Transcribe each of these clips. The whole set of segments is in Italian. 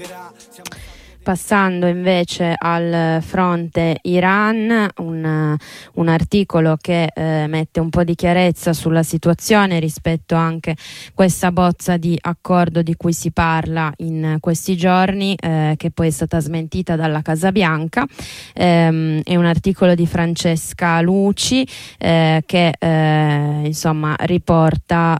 Passando invece al fronte Iran, un articolo che mette un po' di chiarezza sulla situazione rispetto anche questa bozza di accordo di cui si parla in questi giorni, che poi è stata smentita dalla Casa Bianca. È un articolo di Francesca Luci che insomma riporta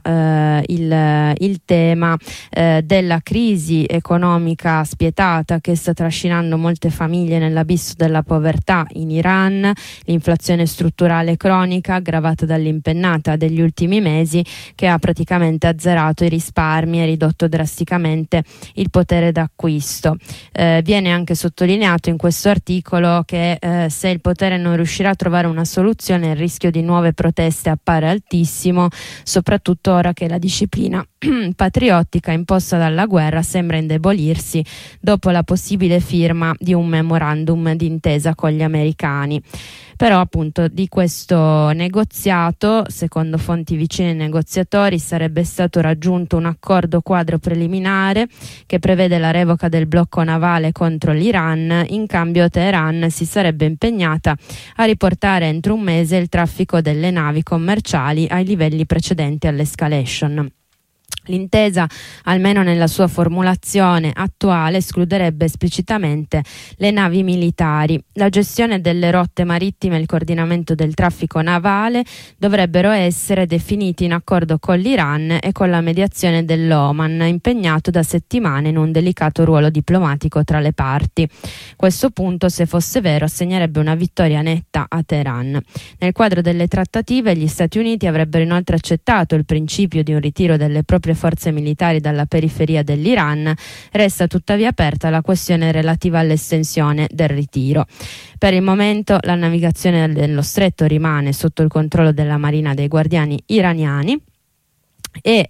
il tema della crisi economica spietata che sta trascinando molte famiglie nell'abisso della povertà in Iran, l'inflazione strutturale cronica aggravata dall'impennata degli ultimi mesi che ha praticamente azzerato i risparmi e ridotto drasticamente il potere d'acquisto. Viene anche sottolineato in questo articolo che se il potere non riuscirà a trovare una soluzione, il rischio di nuove proteste appare altissimo, soprattutto ora che la disciplina patriottica imposta dalla guerra sembra indebolirsi dopo la possibile firma di un memorandum d'intesa con gli americani. Però appunto di questo negoziato, secondo fonti vicine ai negoziatori, sarebbe stato raggiunto un accordo quadro preliminare che prevede la revoca del blocco navale contro l'Iran. In cambio Teheran si sarebbe impegnata a riportare entro un mese il traffico delle navi commerciali ai livelli precedenti all'escalation. L'intesa, almeno nella sua formulazione attuale, escluderebbe esplicitamente le navi militari. La gestione delle rotte marittime e il coordinamento del traffico navale dovrebbero essere definiti in accordo con l'Iran e con la mediazione dell'Oman, impegnato da settimane in un delicato ruolo diplomatico tra le parti. Questo punto, se fosse vero, assegnerebbe una vittoria netta a Teheran. Nel quadro delle trattative, gli Stati Uniti avrebbero inoltre accettato il principio di un ritiro delle proprie forze militari dalla periferia dell'Iran. Resta tuttavia aperta la questione relativa all'estensione del ritiro. Per il momento la navigazione dello stretto rimane sotto il controllo della Marina dei Guardiani iraniani e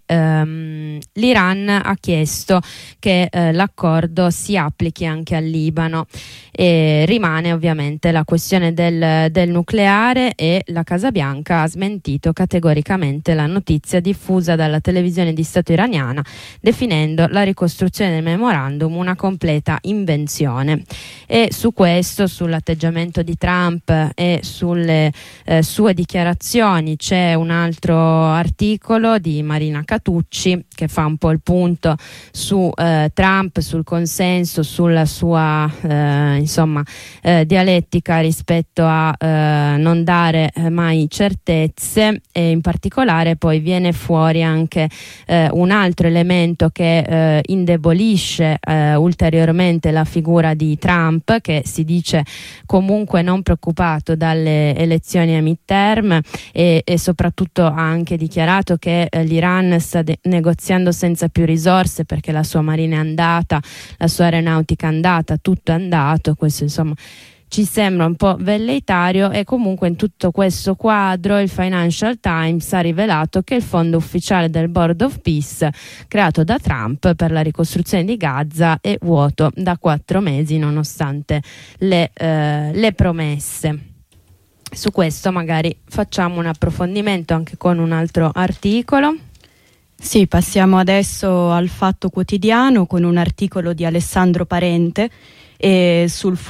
l'Iran ha chiesto che l'accordo si applichi anche al Libano e rimane ovviamente la questione del nucleare, e la Casa Bianca ha smentito categoricamente la notizia diffusa dalla televisione di Stato iraniana, definendo la ricostruzione del memorandum una completa invenzione. E su questo, sull'atteggiamento di Trump e sulle sue dichiarazioni, c'è un altro articolo di Marina Catucci che fa un po' il punto su Trump, sul consenso, sulla sua dialettica rispetto a non dare mai certezze, e in particolare poi viene fuori anche un altro elemento che indebolisce ulteriormente la figura di Trump, che si dice comunque non preoccupato dalle elezioni a midterm e soprattutto ha anche dichiarato che l'Iran sta negoziando senza più risorse perché la sua marina è andata, la sua aeronautica è andata, tutto è andato. Questo insomma ci sembra un po' velleitario, e comunque in tutto questo quadro il Financial Times ha rivelato che il fondo ufficiale del Board of Peace creato da Trump per la ricostruzione di Gaza è vuoto da 4 mesi nonostante le promesse. Su questo magari facciamo un approfondimento anche con un altro articolo. Sì, passiamo adesso al Fatto Quotidiano con un articolo di Alessandro Parente sul